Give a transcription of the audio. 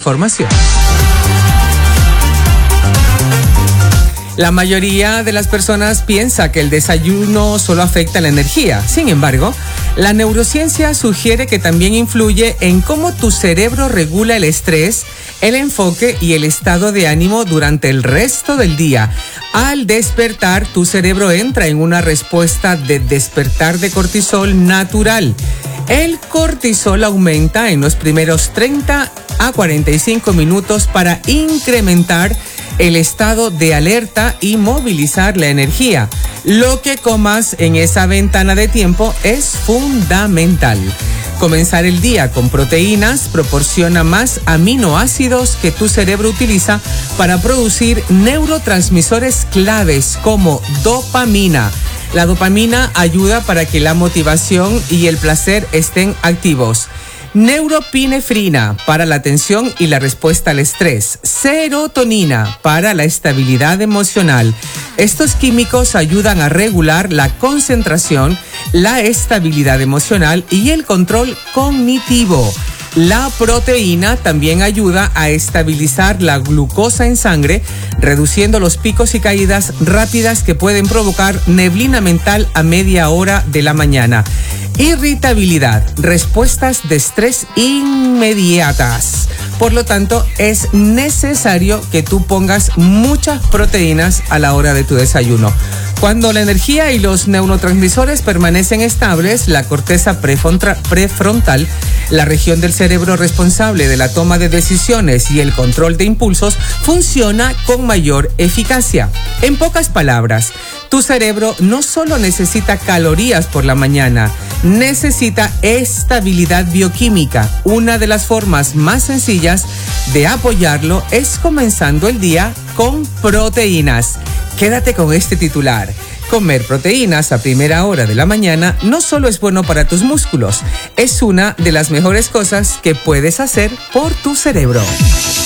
información. La mayoría de las personas piensa que el desayuno solo afecta la energía. Sin embargo, la neurociencia sugiere que también influye en cómo tu cerebro regula el estrés, el enfoque y el estado de ánimo durante el resto del día. Al despertar, tu cerebro entra en una respuesta de despertar de cortisol natural. El cortisol aumenta en los primeros 30 a 45 minutos para incrementar el estado de alerta y movilizar la energía. Lo que comas en esa ventana de tiempo es fundamental. Comenzar el día con proteínas proporciona más aminoácidos que tu cerebro utiliza para producir neurotransmisores claves como dopamina. La dopamina ayuda para que la motivación y el placer estén activos. Neuropinefrina para la atención y la respuesta al estrés. Serotonina para la estabilidad emocional. Estos químicos ayudan a regular la concentración, la estabilidad emocional y el control cognitivo. La proteína también ayuda a estabilizar la glucosa en sangre, reduciendo los picos y caídas rápidas que pueden provocar neblina mental a media hora de la mañana. Irritabilidad, respuestas de estrés inmediatas. Por lo tanto, es necesario que tú pongas muchas proteínas a la hora de tu desayuno. Cuando la energía y los neurotransmisores permanecen estables, la corteza prefrontal, la región del cerebro responsable de la toma de decisiones y el control de impulsos, funciona con mayor eficacia. En pocas palabras, tu cerebro no solo necesita calorías por la mañana, necesita estabilidad bioquímica. Una de las formas más sencillas de apoyarlo es comenzando el día con proteínas. Quédate con este titular. Comer proteínas a primera hora de la mañana no solo es bueno para tus músculos, es una de las mejores cosas que puedes hacer por tu cerebro.